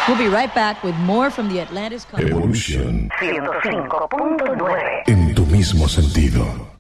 We'll be right back with more from the Atlantis. Evolution 105.9. en tu mismo sentido.